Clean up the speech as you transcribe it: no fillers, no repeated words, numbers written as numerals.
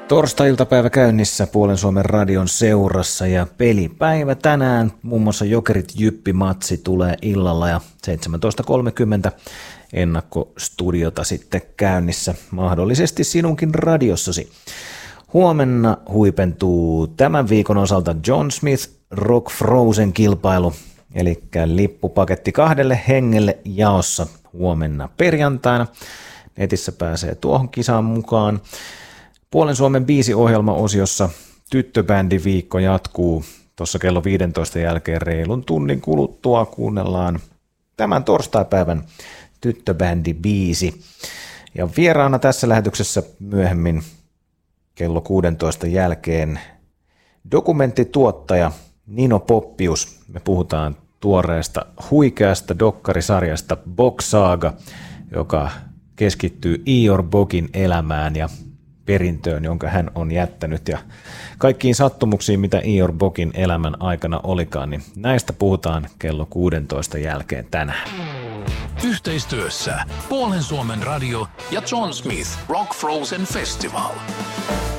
Torstai-iltapäivä käynnissä Puolen Suomen radion seurassa ja pelipäivä tänään. Muun muassa Jokerit Jyppi-matsi tulee illalla ja 17.30 ennakkostudiota sitten käynnissä, mahdollisesti sinunkin radiossasi. Huomenna huipentuu tämän viikon osalta John Smith Rock Frozen -kilpailu, eli lippupaketti 2 hengelle jaossa huomenna perjantaina. Netissä pääsee tuohon kisaan mukaan. Puolen Suomen biisiohjelma-osiossa tyttöbändiviikko jatkuu. Tuossa kello 15 jälkeen reilun tunnin kuluttua kuunnellaan tämän torstaipäivän tyttöbändibiisi. Ja vieraana tässä lähetyksessä myöhemmin kello 16 jälkeen dokumenttituottaja Nino Poppius. Me puhutaan tuoreesta huikeasta dokkarisarjasta Box Saga, joka keskittyy Eeyore Bogin elämään ja perintöön, jonka hän on jättänyt, ja kaikkiin sattumuksiin, mitä Eeyore Bogin elämän aikana olikaan, niin näistä puhutaan kello 16 jälkeen tänään. Yhteistyössä Puolen Suomen radio ja John Smith Rock Frozen Festival.